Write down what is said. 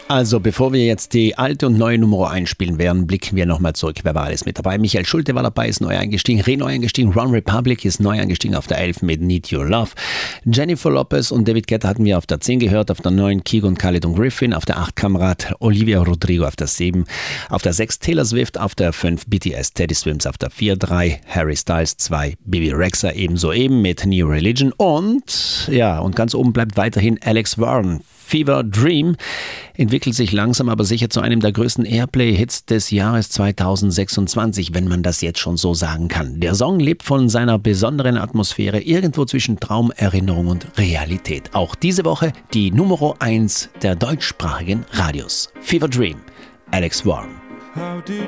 Also bevor wir jetzt die alte und neue Nummer einspielen werden, blicken wir nochmal zurück. Wer war alles mit dabei? Michael Schulte war dabei, ist neu eingestiegen. Neu eingestiegen. Ron Republic ist neu eingestiegen auf der 11 mit Need Your Love. Jennifer Lopez und David Guetta hatten wir auf der 10 gehört. Auf der 9 Keegan, Khalid und Griffin. Auf der 8 Kamerad Olivia Rodrigo auf der 7. Auf der 6 Taylor Swift. Auf der 5 BTS Teddy Swims auf der 4. 3 Harry Styles. 2 Bibi Rexha ebenso eben mit New Religion. Und ganz oben bleibt weiterhin Alex Warren. Fever Dream entwickelt sich langsam aber sicher zu einem der größten Airplay-Hits des Jahres 2026, wenn man das jetzt schon so sagen kann. Der Song lebt von seiner besonderen Atmosphäre irgendwo zwischen Traum, Erinnerung und Realität. Auch diese Woche die Nummer 1 der deutschsprachigen Radios. Fever Dream, Alex Warren. How did